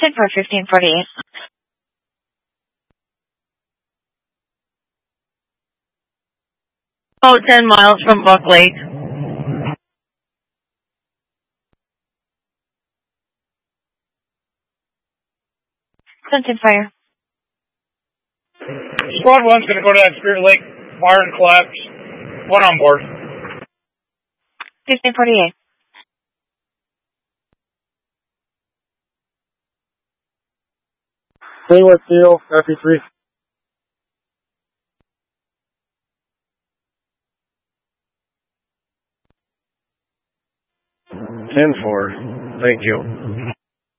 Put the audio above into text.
Clinton for 1548. Oh, 10 miles from Buck Lake. Clinton Fire. Squad 1's going to go to that Spirit Lake bar and collapse. One on board. 1548. Greenwood Steel, FE3. Ten four. Thank you.